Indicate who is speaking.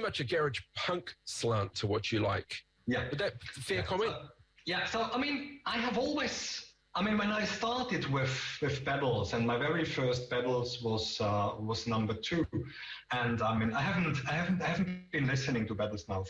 Speaker 1: much a garage punk slant to what you like.
Speaker 2: Yeah.
Speaker 1: Would that fair comment?
Speaker 2: So I mean, I have always. I mean, when I started with pedals, and my very first pedals was number 2, and I mean, I haven't been listening to pedals now